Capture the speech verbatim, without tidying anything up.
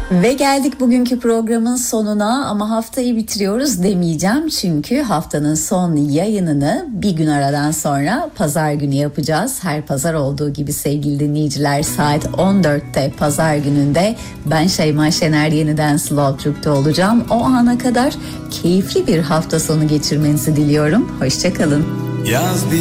Ve geldik bugünkü programın sonuna ama haftayı bitiriyoruz demeyeceğim. Çünkü haftanın son yayınını bir gün aradan sonra pazar günü yapacağız. Her pazar olduğu gibi sevgili dinleyiciler, saat on dörtte pazar gününde ben Şeyma Şener yeniden Slow Türk'te olacağım. O ana kadar keyifli bir hafta sonu geçirmenizi diliyorum. Hoşçakalın. Yaz